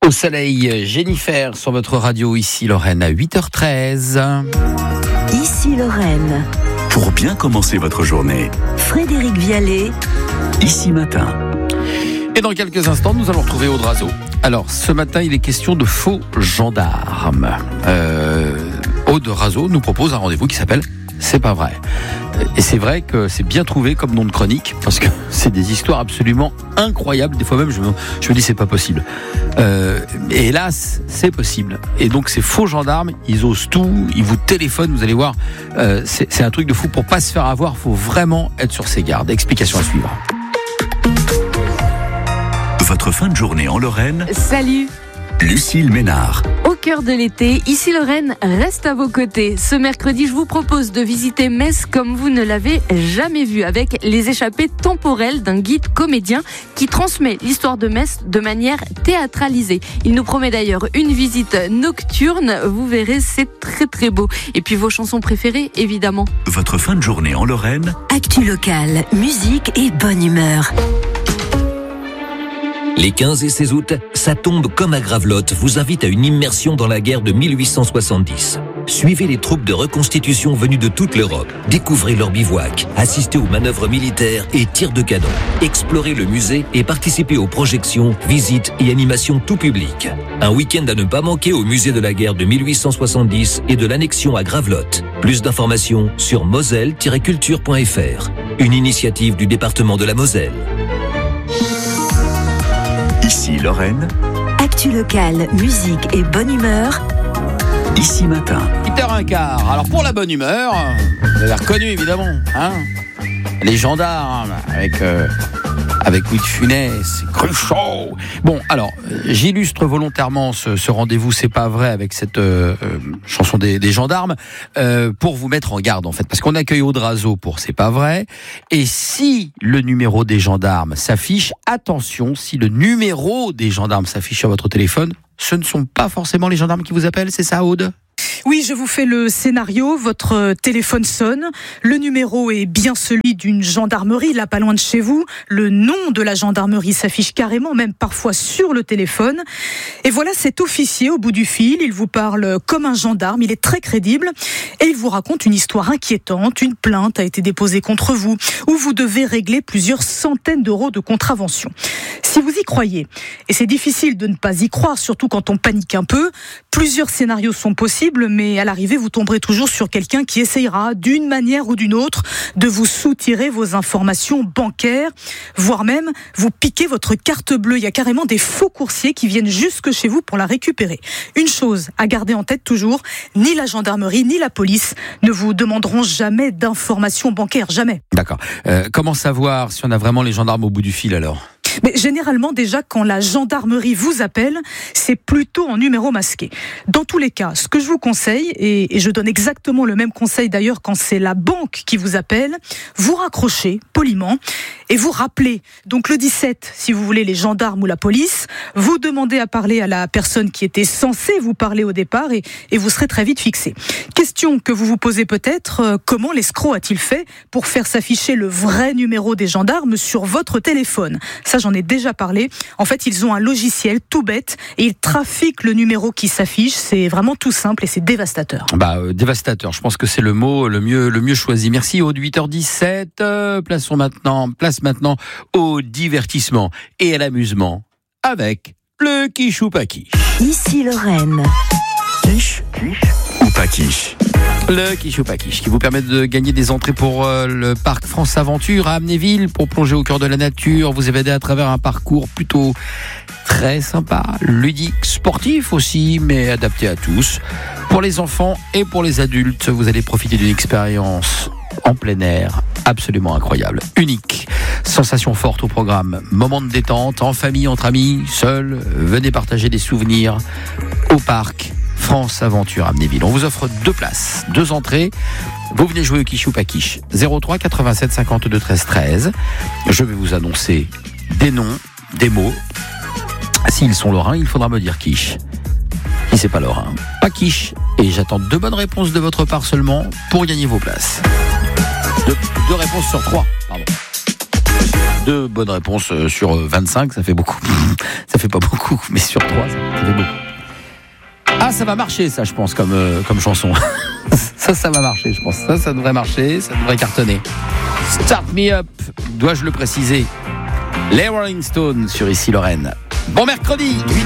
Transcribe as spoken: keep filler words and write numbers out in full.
Au soleil, Jennifer sur votre radio, ici Lorraine à huit heures treize. Ici Lorraine. Pour bien commencer votre journée, Frédéric Vialet. Ici Matin. Et dans quelques instants, nous allons retrouver Aude Razeau. Alors, ce matin, il est question de faux gendarmes. Euh, Aude Razeau nous propose un rendez-vous qui s'appelle « C'est pas vrai ». Et c'est vrai que c'est bien trouvé comme nom de chronique, parce que c'est des histoires absolument incroyables. Des fois même, je me, je me dis c'est pas possible. Euh, et hélas, c'est possible. Et donc ces faux gendarmes, ils osent tout, ils vous téléphonent, vous allez voir. Euh, c'est, c'est un truc de fou. Pour pas se faire avoir, faut vraiment être sur ses gardes. Explication à suivre. Votre fin de journée en Lorraine. Salut. Lucille Ménard. Au cœur de l'été, ici Lorraine reste à vos côtés. Ce mercredi, je vous propose de visiter Metz comme vous ne l'avez jamais vu, avec les échappées temporelles d'un guide comédien qui transmet l'histoire de Metz de manière théâtralisée. Il nous promet d'ailleurs une visite nocturne. Vous verrez, c'est très très beau. Et puis vos chansons préférées, évidemment. Votre fin de journée en Lorraine. Actu locale, musique et bonne humeur. Les quinze et seize août, ça tombe comme à Gravelotte vous invite à une immersion dans la guerre de mille huit cent soixante-dix. Suivez les troupes de reconstitution venues de toute l'Europe. Découvrez leur bivouac, assistez aux manœuvres militaires et tirs de canon. Explorez le musée et participez aux projections, visites et animations tout public. Un week-end à ne pas manquer au musée de la guerre de mille huit cent soixante-dix et de l'annexion à Gravelotte. Plus d'informations sur moselle tiret culture point f r. Une initiative du département de la Moselle. Ici Lorraine. Actu locale, musique et bonne humeur. Ici Matin. huit heures quinze. Alors pour la bonne humeur, vous avez reconnu évidemment, hein, les gendarmes avec euh, avec Louis de Funès, Cruchot. Bon, alors j'illustre volontairement ce, ce rendez-vous, c'est pas vrai, avec cette euh, chanson des, des gendarmes, euh, pour vous mettre en garde en fait, parce qu'on accueille Aude Razeau pour c'est pas vrai. Et si le numéro des gendarmes s'affiche, attention, si le numéro des gendarmes s'affiche sur votre téléphone, ce ne sont pas forcément les gendarmes qui vous appellent, c'est ça, Aude ? Oui, je vous fais le scénario. Votre téléphone sonne. Le numéro est bien celui d'une gendarmerie, là pas loin de chez vous. Le nom de la gendarmerie s'affiche carrément, même parfois sur le téléphone. Et voilà cet officier au bout du fil. Il vous parle comme un gendarme. Il est très crédible. Et il vous raconte une histoire inquiétante. Une plainte a été déposée contre vous, où vous devez régler plusieurs centaines d'euros de contravention. Si vous y croyez, et c'est difficile de ne pas y croire, surtout quand on panique un peu, plusieurs scénarios sont possibles, mais à l'arrivée, vous tomberez toujours sur quelqu'un qui essayera, d'une manière ou d'une autre, de vous soutirer vos informations bancaires, voire même vous piquer votre carte bleue. Il y a carrément des faux coursiers qui viennent jusque chez vous pour la récupérer. Une chose à garder en tête toujours, ni la gendarmerie, ni la police ne vous demanderont jamais d'informations bancaires, jamais. D'accord. Euh, comment savoir si on a vraiment les gendarmes au bout du fil alors ? Mais généralement, déjà, quand la gendarmerie vous appelle, c'est plutôt en numéro masqué. Dans tous les cas, ce que je vous conseille, et, et je donne exactement le même conseil d'ailleurs quand c'est la banque qui vous appelle, vous raccrochez poliment et vous rappelez. Donc le dix-sept, si vous voulez les gendarmes ou la police, vous demandez à parler à la personne qui était censée vous parler au départ et, et vous serez très vite fixé. Question que vous vous posez peut-être, euh, comment l'escroc a-t-il fait pour faire s'afficher le vrai numéro des gendarmes sur votre téléphone ? Ça, j'en ai déjà parlé. En fait, ils ont un logiciel tout bête et ils trafiquent le numéro qui s'affiche. C'est vraiment tout simple et c'est dévastateur. Bah, euh, dévastateur. Je pense que c'est le mot le mieux, le mieux choisi. Merci Aude. huit heures dix-sept. Euh, plaçons maintenant, place maintenant au divertissement et à l'amusement avec le quiche ou pas quiche. Ici Lorraine. Quiche, quiche ou pas quiche. Le quiche ou pas quiche qui vous permet de gagner des entrées pour euh, le parc France Aventure à Amnéville pour plonger au cœur de la nature, vous évader à travers un parcours plutôt très sympa, ludique, sportif aussi, mais adapté à tous. Pour les enfants et pour les adultes, vous allez profiter d'une expérience en plein air absolument incroyable, unique. Sensation forte au programme, moment de détente, en famille, entre amis, seul, venez partager des souvenirs au parc France Aventure Amnéville. On vous offre deux places, deux entrées. Vous venez jouer au quiche ou pas quiche. zéro trois quatre-vingt-sept cinquante-deux treize treize. Je vais vous annoncer des noms, des mots. S'ils sont lorrains, il faudra me dire quiche. Si c'est pas lorrain, pas quiche. Et j'attends deux bonnes réponses de votre part seulement pour gagner vos places. Deux, deux réponses sur trois, pardon. deux bonnes réponses sur vingt-cinq, ça fait beaucoup. Ça fait pas beaucoup, mais sur trois, ça fait beaucoup. Ah, ça va marcher, ça, je pense, comme, euh, comme chanson. Ça, ça va marcher, je pense. Ça, ça devrait marcher, ça devrait cartonner. Start Me Up, dois-je le préciser? Les Rolling Stones sur Ici Lorraine. Bon mercredi,